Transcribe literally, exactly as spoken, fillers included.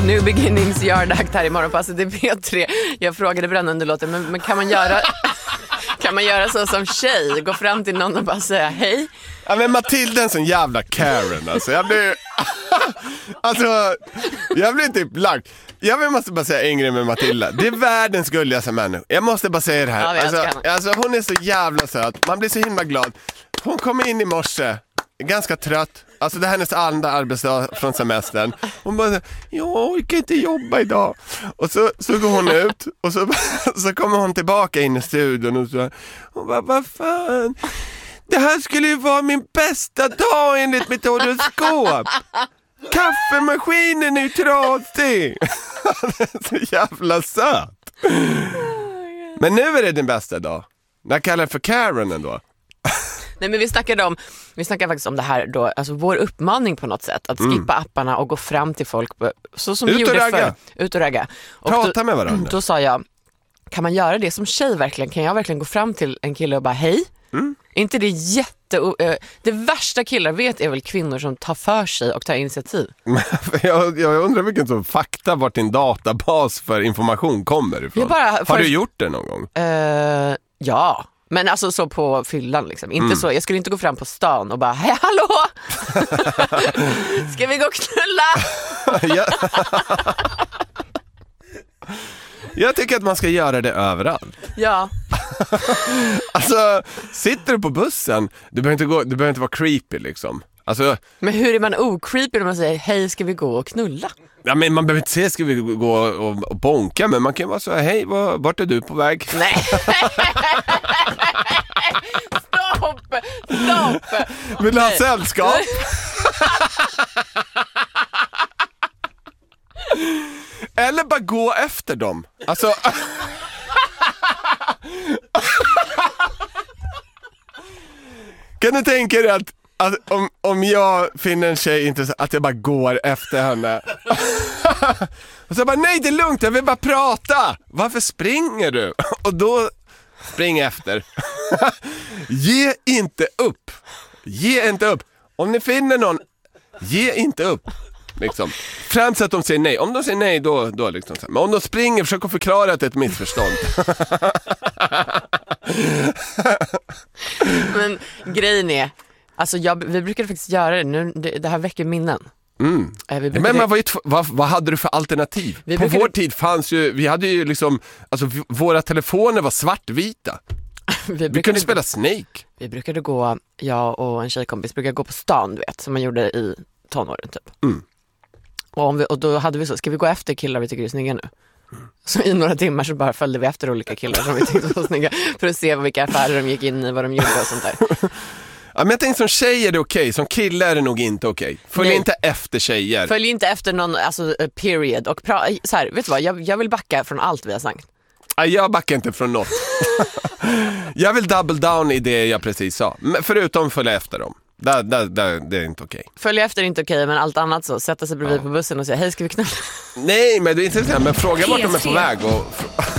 New Beginnings Yard Act här i morgonpasset i P tre. Jag frågade brännunderlåten, men, men kan man göra kan man göra så som tjej? Gå fram till någon och bara säga hej? Ja, men Matilda är en sån jävla Karen. Alltså, jag blir... alltså, jag blir typ lagd. Jag måste bara säga en grej med Matilda. Det är världens gulligaste människa. Jag måste bara säga det här. Ja, alltså, alltså, hon är så jävla söt. Man blir så himla glad. Hon kom in i morse, ganska trött. Alltså det här är hennes andra arbetsdag från semestern. Hon bara, jag kan inte jobba idag. Och så, så går hon ut. Och så, så kommer hon tillbaka in i studion. Och så, hon bara, vad fan... Det här skulle ju vara min bästa dag enligt mitt horoskop. Kaffemaskinen är ju trasig. Det är så jävla söt. Men nu är det din bästa dag. Jag kallar det för Karen ändå. Nej, men vi snackade om vi snackade faktiskt om det här då, alltså vår uppmaning på något sätt att skippa mm. apparna och gå fram till folk så som ut vi gjorde ragga. förr. Ut och ragga. Och prata då, med varandra. Då sa jag, kan man göra det som tjej verkligen? Kan jag verkligen gå fram till en kille och bara hej? Mm. Inte det jätte uh, det värsta killar vet är väl kvinnor som tar för sig och tar initiativ. jag, jag undrar vilken som fakta vart din databas för information kommer ifrån. Bara, för... Har du gjort det någon gång? Uh, ja. Men alltså så på fyllan liksom. Inte mm. så, jag skulle inte gå fram på stan och bara, hej hallå! Ska vi gå och knulla? ja. Jag tycker att man ska göra det överallt. Ja. Alltså, sitter du på bussen, du behöver inte, gå, du behöver inte vara creepy liksom. Alltså, men hur är man ocreepy när man säger, hej ska vi gå och knulla? Ja, men man behöver inte säga, ska vi gå och, och bonka, men man kan vara så här, hej, var, vart är du på väg? Nej. Stopp, stopp. Vill du ha sällskap? Eller bara gå efter dem. Alltså... Kan du tänka dig att, att om, om jag finner en tjej intressant, att jag bara går efter henne? Och så bara, nej det är lugnt, jag vill bara prata. Varför springer du? Och då spring efter. Ge inte upp. Ge inte upp. Om ni finner någon, ge inte upp. Liksom. Främst att de säger nej. Om de säger nej, då, då liksom. Men om de springer, försök att förklara att det är ett missförstånd. Men grejen är, alltså jag, vi brukade faktiskt göra det nu, det, det här väcker minnen. Mm. äh, vi Men man var ju t- vad, vad hade du för alternativ? Vi På brukade... vår tid fanns ju, vi hade ju liksom, alltså v- våra telefoner var svartvita. vi, brukade... vi kunde spela Snake. Vi brukade gå, jag och en tjejkompis brukade gå på stan, du vet, som man gjorde i tonåren typ. Mm. Och, om vi, och då hade vi så, ska vi gå efter killar vi tycker är snygga nu? Mm. Så i några timmar så bara följde vi efter olika killar som vi tyckte var snygga för att se vilka affärer de gick in i, vad de gjorde och sånt där. Ja, men jag tänkte som tjej är det okej, okay. Som kille är det nog inte okej. Okay. Följ Nej. inte efter tjejer. Följ inte efter någon, alltså period. Och pra- så här, vet du vad, jag, jag vill backa från allt vi har sagt. Ja, jag backar inte från något. Jag vill double down i det jag precis sa. Förutom följa efter dem. Det, det, det, det är inte okej. Okay. Följa efter är inte okej, okay, men allt annat så. Sätta sig bredvid ja. på bussen och säga, hej ska vi knulla? Nej, men det är inte så. Men fråga vart de är på väg och...